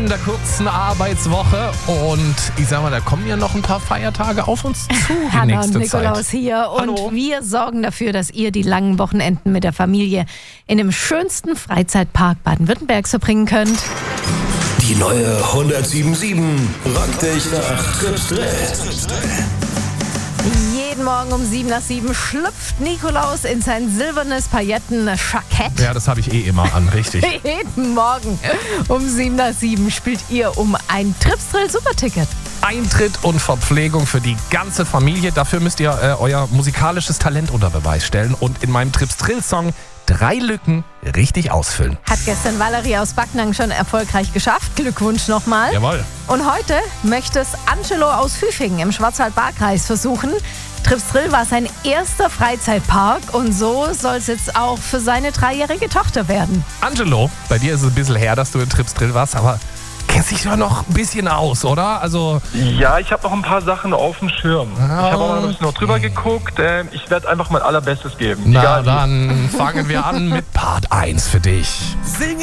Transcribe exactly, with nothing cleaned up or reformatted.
der kurzen Arbeitswoche und ich sag mal, da kommen ja noch ein paar Feiertage auf uns zu die Hanna nächste und Nikolaus Zeit. hier und Hallo. wir sorgen dafür, dass ihr die langen Wochenenden mit der Familie in dem schönsten Freizeitpark Baden-Württembergs verbringen könnt. Die neue hundertsieben Komma sieben rockt dich nach Trips Drill. Jeden Morgen um sieben nach sieben schlüpft Nikolaus in sein silbernes Pailletten-Jackett. Ja, das habe ich eh immer an, richtig. Jeden Morgen um sieben nach sieben spielt ihr um ein Trips-Drill-Superticket. Eintritt und Verpflegung für die ganze Familie. Dafür müsst ihr äh, euer musikalisches Talent unter Beweis stellen und in meinem Trips Drill Song drei Lücken richtig ausfüllen. Hat gestern Valerie aus Backnang schon erfolgreich geschafft. Glückwunsch nochmal. Jawohl. Und heute möchte es Angelo aus Füfingen im Schwarzwald-Baar-Kreis versuchen. Trips Drill war sein erster Freizeitpark und so soll es jetzt auch für seine dreijährige Tochter werden. Angelo, bei dir ist es ein bisschen her, dass du in Trips Drill warst, aber kennst dich doch noch ein bisschen aus, oder? Also Ja, ich habe noch ein paar Sachen auf dem Schirm. Ich habe auch mal ein bisschen noch drüber geguckt. Ähm, ich werde einfach mein allerbestes geben. na Egal wie. dann fangen wir an mit Part eins für dich. Sing